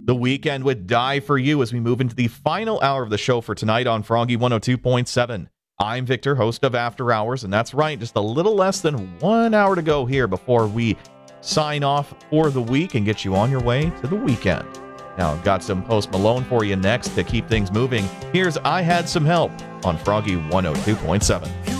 The Weekend with Die For You as we move into the final hour of the show for tonight on Froggy 102.7. I'm Victor, host of After Hours, and that's right, just a little less than 1 hour to go here before we sign off for the week and get you on your way to the weekend. Now, I've got some Post Malone for you next to keep things moving. Here's I Had Some Help on Froggy 102.7.